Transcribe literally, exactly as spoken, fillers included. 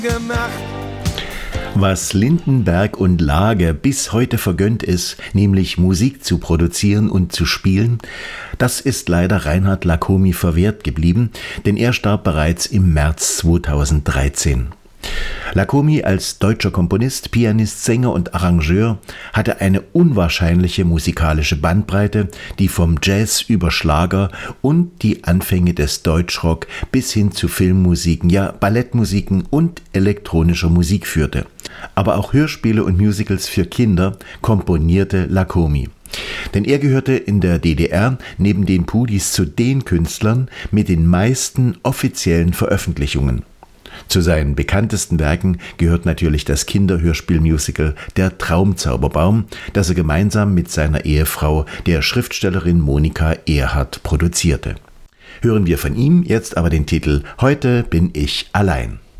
gemacht. Was Lindenberg und Lager bis heute vergönnt ist, nämlich Musik zu produzieren und zu spielen, das ist leider Reinhard Lacomie verwehrt geblieben, denn er starb bereits im März zweitausenddreizehn. Lacomie als deutscher Komponist, Pianist, Sänger und Arrangeur hatte eine unwahrscheinliche musikalische Bandbreite, die vom Jazz über Schlager und die Anfänge des Deutschrock bis hin zu Filmmusiken, ja Ballettmusiken und elektronischer Musik führte. Aber auch Hörspiele und Musicals für Kinder komponierte Lacomie. Denn er gehörte in der D D R neben den Pudis zu den Künstlern mit den meisten offiziellen Veröffentlichungen. Zu seinen bekanntesten Werken gehört natürlich das Kinderhörspielmusical Der Traumzauberbaum, das er gemeinsam mit seiner Ehefrau, der Schriftstellerin Monika Erhardt, produzierte. Hören wir von ihm jetzt aber den Titel Heute bin ich allein.